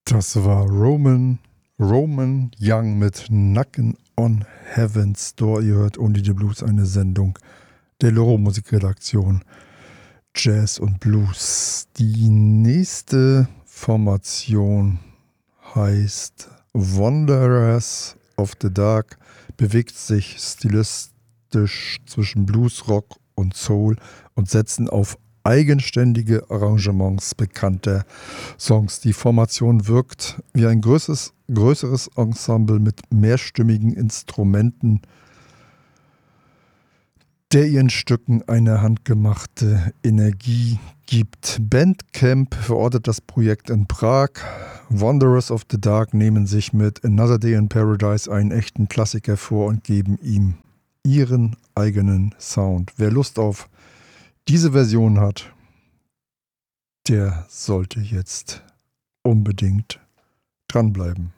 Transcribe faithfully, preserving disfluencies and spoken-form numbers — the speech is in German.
Das war Roman, Roman Young mit Knockin' on Heaven's Door. Ihr hört Only the Blues, eine Sendung der Loro Musikredaktion Jazz und Blues. Die nächste Formation heißt Wanderers of the Dark, bewegt sich stilistisch zwischen Blues, Rock und Soul und setzen auf eigenständige Arrangements bekannter Songs. Die Formation wirkt wie ein größeres, größeres Ensemble mit mehrstimmigen Instrumenten, der ihren Stücken eine handgemachte Energie gibt. Bandcamp verortet das Projekt in Prag. Wanderers of the Dark nehmen sich mit Another Day in Paradise einen echten Klassiker vor und geben ihm ihren eigenen Sound. Wer Lust auf diese Version hat, der sollte jetzt unbedingt dranbleiben.